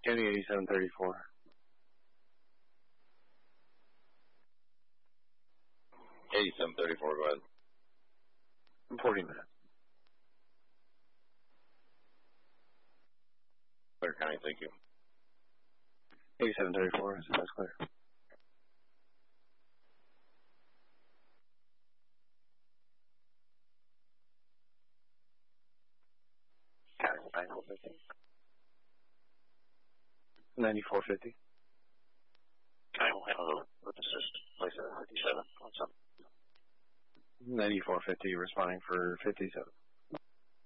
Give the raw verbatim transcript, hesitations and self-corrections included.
County eighty-seven thirty-four. eighty-seven thirty-four, go ahead. Reporting that. Clear County, thank you. eighty-seven thirty-four, that's clear. ninety-four fifty. ninety-four fifty. I will handle with assist. Place at fifty-seven. What's up? ninety-four fifty, responding for fifty-seven.